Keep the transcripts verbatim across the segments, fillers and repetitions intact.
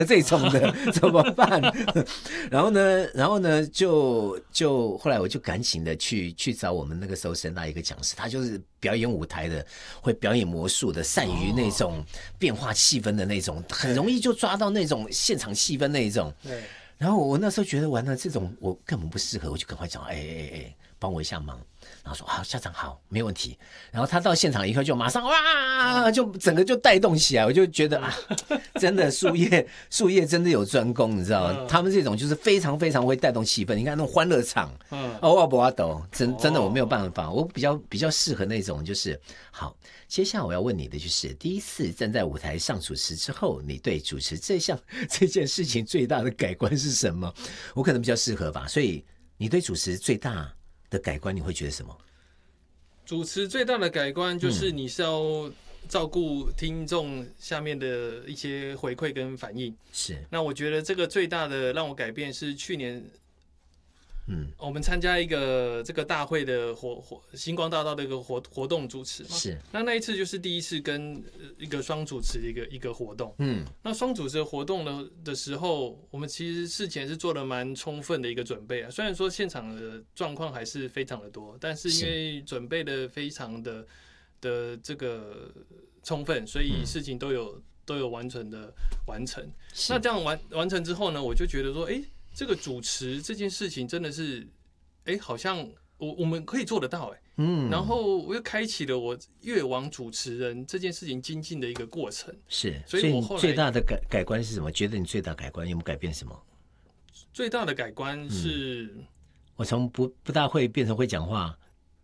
这种的怎么办？然后呢，然后呢，就就后来我就赶紧的去去找我们那个时候神大一个讲师，他就是表演舞台的，会表演魔术的，善于那种变化气氛的那种，很容易就抓到那种现场气氛那一种。 对。 然后我那时候觉得完了，这种我根本不适合，我就赶快讲，哎哎哎，帮我一下忙。然后说好，校长好，没问题。然后他到现场以后就马上哇，就整个就带动起来，我就觉得啊，真的术业术业真的有专攻，你知道吗？嗯、他们这种就是非常非常会带动气氛。你看那种欢乐场，嗯，哦，我不阿斗，真真的我没有办法，我比较比较适合那种就是好。接下来我要问你的就是，第一次站在舞台上主持之后，你对主持这项这件事情最大的改观是什么？我可能比较适合吧，所以你对主持最大的改观，你会觉得什么？ 主持最大的改观就是你是要照顾听众下面的一些回馈跟反应。 是。 那我觉得这个最大的让我改变是去年，嗯，我们参加一个这个大会的活活星光大道的一个活活动主持嘛。 是。 那那一次就是第一次跟一个双主持的一个一个活动。 嗯。 那双主持的活动的的时候，我们其实事前是做了蛮充分的一个准备啊。虽然说现场的状况还是非常的多，但是因为准备的非常的的这个充分，所以事情都有、嗯、都有完全的完成。那这样完完成之后呢，我就觉得说，哎、欸。这个主持这件事情真的是，哎，好像我我们可以做得到，哎，嗯，然后我又开启了我越往主持人这件事情精进的一个过程。 是， 所以我后来最大的改改观是什么？觉得你最大改观有没有改变什么？ 最大的改观是，嗯、 我从不不大会变成会讲话。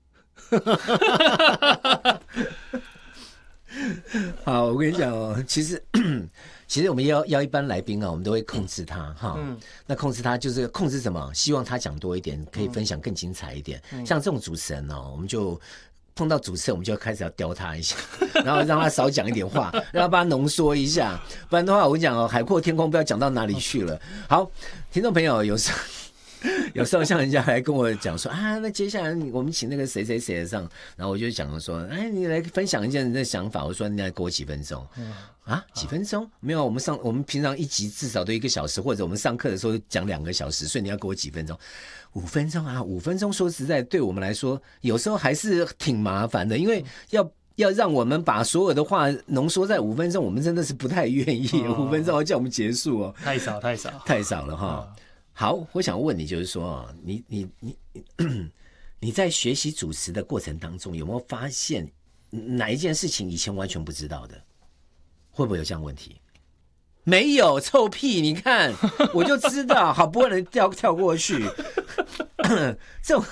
好，我跟你讲哦，其实其实我们要要一般来宾啊，我们都会控制他哈、嗯。那控制他就是控制什么？希望他讲多一点，可以分享更精彩一点。嗯、像这种主持人哦，我们就碰到主持人，我们就开始要刁他一下，然后让他少讲一点话，让他把它浓缩一下，不然的话，我跟你讲哦，海阔天空，不知道讲到哪里去了。好，听众朋友，有时候。有时候像人家来跟我讲说啊，那接下来我们请那个谁谁谁上，然后我就讲说，哎，你来分享一下你的想法。我说你来给我几分钟，啊，几分钟？没有，我们上我们平常一集至少都一个小时，或者我们上课的时候讲两个小时，所以你要给我几分钟？五分钟啊，五分钟。说实在，对我们来说，有时候还是挺麻烦的，因为要。要让我们把所有的话浓缩在五分钟，我们真的是不太愿意。五、哦、分钟要叫我们结束哦， 太少太少太少了哈。哦好，我想问你，就是说，你你你你在学习主持的过程当中，有没有发现哪一件事情以前完全不知道的？会不会有这样的问题？没有，臭屁！你看，我就知道，好不容易跳跳过去，这种。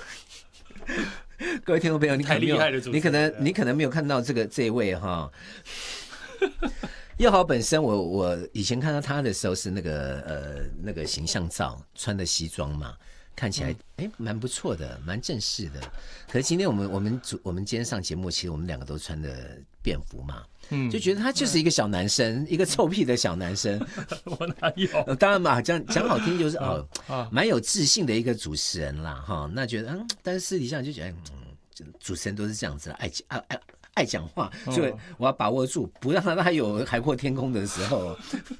各位听众朋友，你可能没有，你可能你可能没有看到这个这一位哈。叶豪本身我，我我以前看到他的时候是那个呃那个形象照，穿的西装嘛，看起来哎蛮不错的，蛮正式的。可是今天我们我们主我们今天上节目，其实我们两个都穿的便服嘛，嗯，就觉得他就是一个小男生，嗯、一个臭屁的小男生。 我哪有？ 当然嘛，讲讲好听就是哦，蛮有自信的一个主持人啦哈。那觉得嗯，但是私底下就觉得嗯，主持人都是这样子，爱爱爱。爱讲话，所以我要把握住，不让他有海阔天空的时候。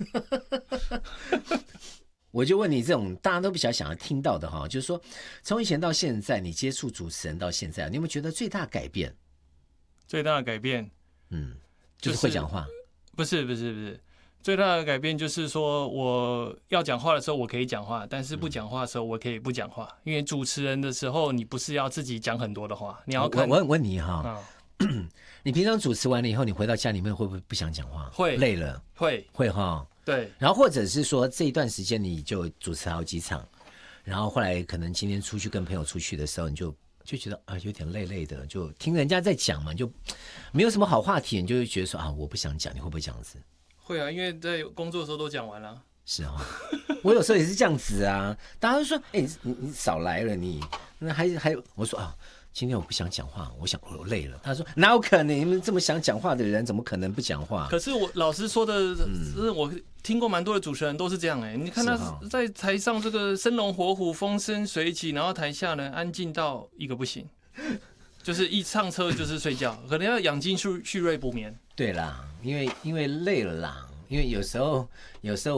我就问你，这种大家都比较想要听到的哈，就是说，从以前到现在，你接触主持人到现在，你有没有觉得最大改变？ 最大的改变， 嗯，就是会讲话。 不是不是不是，最大的改变就是说，我要讲话的时候我可以讲话，但是不讲话的时候我可以不讲话。嗯、因为主持人的时候，你不是要自己讲很多的话，你要看。 我我问你哈。嗯你平常主持完了以后，你回到家里面会不会不想讲话？ 会， 累了， 会， 会哈。 对， 然后或者是说这一段时间你就主持好几场，然后后来可能今天出去跟朋友出去的时候，你就就觉得啊有点累累的，就听人家在讲嘛，就没有什么好话题，你就会觉得说啊我不想讲，你会不会这样子？ 会啊，因为在工作的时候都讲完了。 是啊、哦，我有时候也是这样子啊，大家都说哎、欸、你你少来了你，那还还我说啊。今天我不想讲话，我想我累了。他说哪有可能？你们这么想讲话的人，怎么可能不讲话？ 可是我老实说的，嗯、我听过蛮多的主持人都是这样哎、欸。你看他在台上这个生龙活虎、风生水起，然后台下呢安静到一个不行，就是一上车就是睡觉，可能要养精蓄蓄锐补眠。 对啦，因为因为累了啦。 因为有时候有时候。